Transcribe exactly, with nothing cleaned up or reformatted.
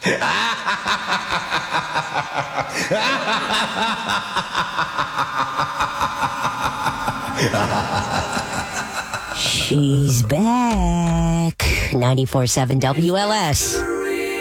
She's back. ninety-four point seven W L S.